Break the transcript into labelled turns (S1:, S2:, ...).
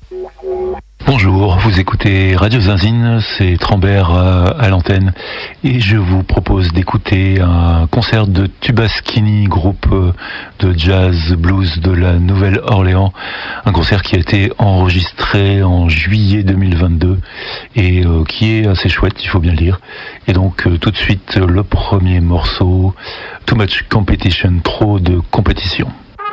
S1: Bonjour, vous écoutez Radio Zinzine, c'est Trambert à l'antenne et je vous propose d'écouter un concert de Tubaskini, groupe de jazz blues de la Nouvelle-Orléans, un concert qui a été enregistré en juillet 2022 et qui est assez chouette, il faut bien le dire. Et donc tout de suite le premier morceau, Too Much Competition, trop de compétition.